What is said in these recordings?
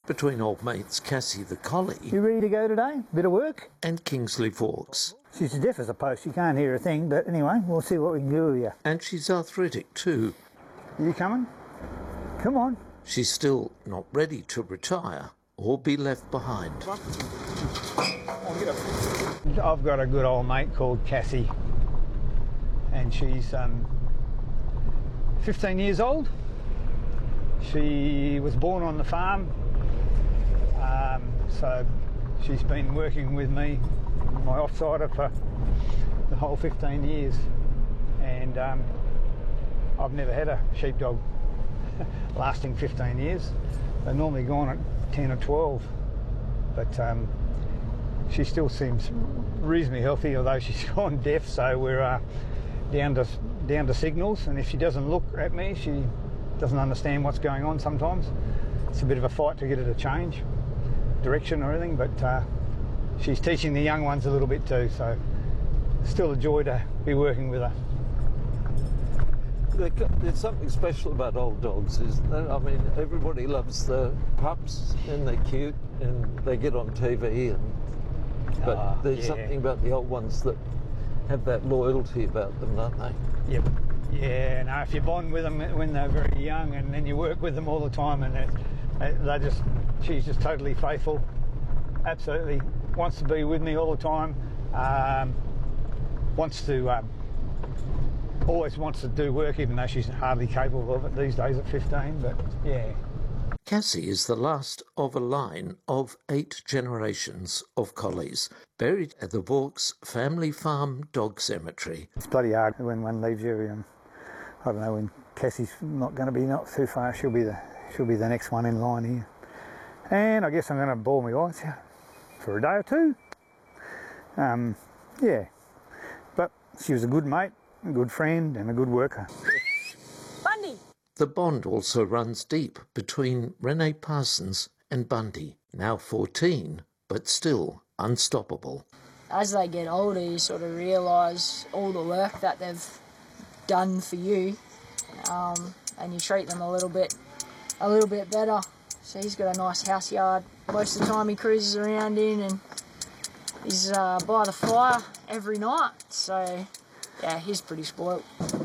between old mates Cassie the collie. You ready to go today? Bit of work? And Kingsley Vaux. She's deaf as a post, she can't hear a thing, but anyway, we'll see what we can do with you. And she's arthritic too. You coming? Come on. She's still not ready to retire or be left behind. I've got a good old mate called Cassie, and she's 15 years old. She was born on the farm, so she's been working with me, my offsider, for the whole 15 years, and I've never had a sheepdog lasting 15 years. They're normally gone at 10 or 12, but she still seems reasonably healthy, although she's gone deaf, so we're down to signals, and if she doesn't look at me, she doesn't understand what's going on sometimes. It's a bit of a fight to get her to change direction or anything, but she's teaching the young ones a little bit too, so still a joy to be working with her. There's something special about old dogs, isn't there? I mean, everybody loves the pups and they're cute and they get on TV, but there's something about the old ones that have that loyalty about them, don't they? Yep. Yeah, no, if you bond with them when they're very young and then you work with them all the time, and she's just totally faithful, absolutely wants to be with me all the time, always wants to do work, even though she's hardly capable of it these days at 15, but yeah. Cassie is the last of a line of 8 generations of collies, buried at the Vaux Family Farm Dog Cemetery. It's bloody hard when one leaves you. I don't know, when Cassie's not going to be not too far, she'll be the next one in line here. And I guess I'm going to bawl my eyes out for a day or two. Yeah, but she was a good mate, a good friend and a good worker. Bundy! The bond also runs deep between Renee Parsons and Bundy, now 14, but still unstoppable. As they get older, you sort of realise all the work that they've done for you, and you treat them a little bit better. So he's got a nice house yard. Most of the time he cruises around in, and he's by the fire every night. So yeah, he's pretty spoilt.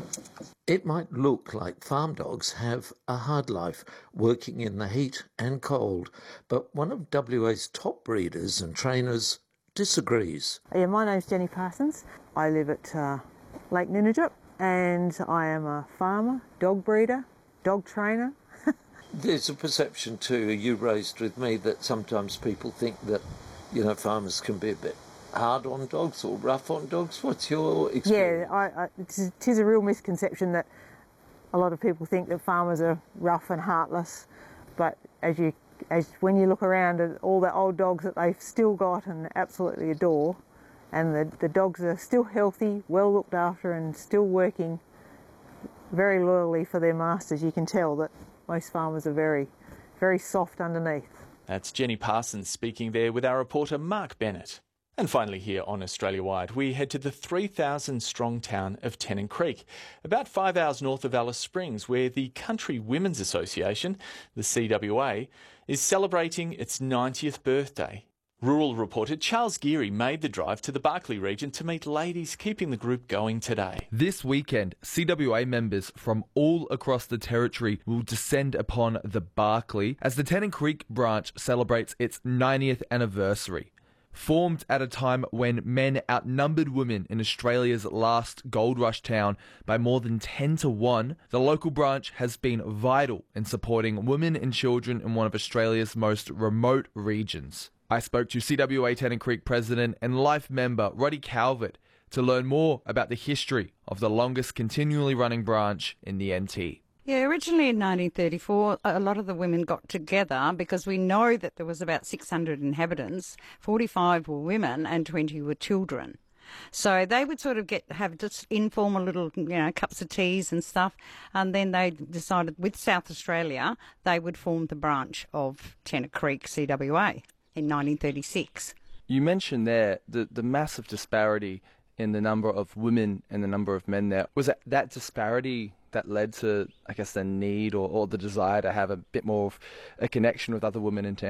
It might look like farm dogs have a hard life, working in the heat and cold, but one of WA's top breeders and trainers disagrees. Yeah, my name's Jenny Parsons. I live at Lake Ninijip, and I am a farmer, dog breeder, dog trainer. There's a perception too, you raised with me, that sometimes people think that, farmers can be a bit hard on dogs or rough on dogs. What's your experience? Yeah, it is a real misconception that a lot of people think that farmers are rough and heartless, but when you look around at all the old dogs that they've still got and absolutely adore, and the dogs are still healthy, well looked after, and still working very loyally for their masters, you can tell that most farmers are very, very soft underneath. That's Jenny Parsons speaking there with our reporter Mark Bennett. And finally here on Australia Wide, we head to the 3,000-strong town of Tennant Creek, about 5 hours north of Alice Springs, where the Country Women's Association, the CWA, is celebrating its 90th birthday. Rural reporter Charles Geary made the drive to the Barkly region to meet ladies keeping the group going today. This weekend, CWA members from all across the territory will descend upon the Barkly as the Tennant Creek branch celebrates its 90th anniversary. Formed at a time when men outnumbered women in Australia's last gold rush town by more than 10 to 1, the local branch has been vital in supporting women and children in one of Australia's most remote regions. I spoke to CWA Tennant Creek President and Life member Roddy Calvert to learn more about the history of the longest continually running branch in the NT. Yeah, originally in 1934, a lot of the women got together because we know that there was about 600 inhabitants, 45 were women and 20 were children. So they would sort of have just informal little, cups of teas and stuff, and then they decided with South Australia they would form the branch of Tennant Creek CWA in 1936. You mentioned there the massive disparity in the number of women and the number of men there. Was that disparity that led to, I guess, the need or the desire to have a bit more of a connection with other women in town?